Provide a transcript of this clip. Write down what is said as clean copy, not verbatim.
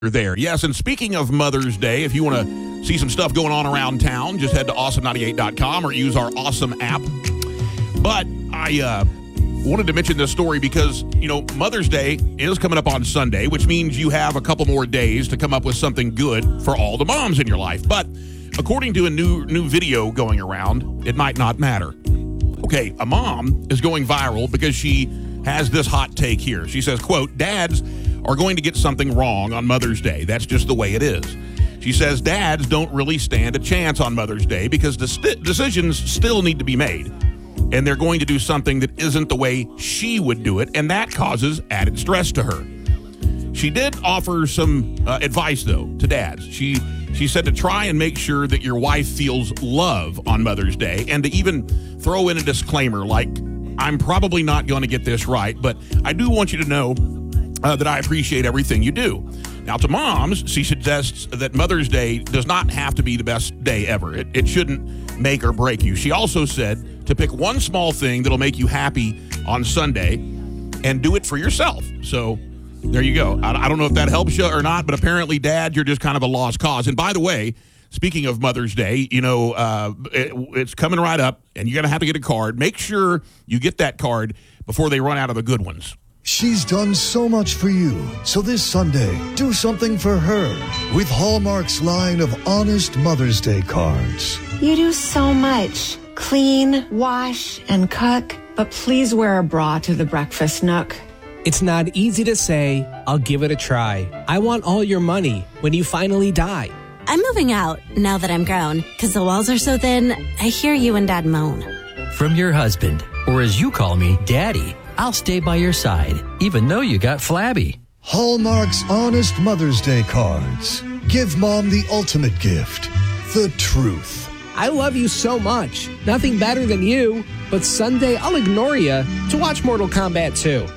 there. Yes, and speaking of Mother's Day, if you want to see some stuff going on around town, just head to awesome98.com or use our Awesome app. But I wanted to mention this story because, Mother's Day is coming up on Sunday, which means you have a couple more days to come up with something good for all the moms in your life. But according to a new video going around, it might not matter. Okay, a mom is going viral because she has this hot take here. She says, quote, "Dads are going to get something wrong on Mother's Day. That's just the way it is." She says dads don't really stand a chance on Mother's Day because the decisions still need to be made. And they're going to do something that isn't the way she would do it, and that causes added stress to her. She did offer some advice, though, to dads. She said to try and make sure that your wife feels love on Mother's Day and to even throw in a disclaimer like, "I'm probably not going to get this right, but I do want you to know that I appreciate everything you do." Now, to moms, she suggests that Mother's Day does not have to be the best day ever. It shouldn't make or break you. She also said to pick one small thing that'll make you happy on Sunday and do it for yourself. So there you go. I don't know if that helps you or not, but apparently, Dad, you're just kind of a lost cause. And by the way, speaking of Mother's Day, it's coming right up, and you're going to have to get a card. Make sure you get that card before they run out of the good ones. She's done so much for you, so this Sunday, do something for her with Hallmark's line of honest Mother's Day cards. You do so much. Clean, wash, and cook, but please wear a bra to the breakfast nook. It's not easy to say, "I'll give it a try. I want all your money," when you finally die. I'm moving out now that I'm grown, because the walls are so thin, I hear you and Dad moan. From your husband, or as you call me, Daddy, I'll stay by your side, even though you got flabby. Hallmark's honest Mother's Day cards. Give Mom the ultimate gift, the truth. I love you so much. Nothing better than you. But Sunday, I'll ignore you to watch Mortal Kombat 2.